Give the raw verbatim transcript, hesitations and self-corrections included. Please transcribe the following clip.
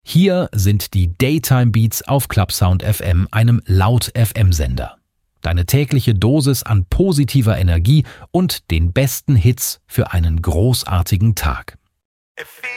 Hier sind die Daytime Beats auf Clubsound F M, einem Laut-F M-Sender. Deine tägliche Dosis an positiver Energie und den besten Hits für einen großartigen Tag.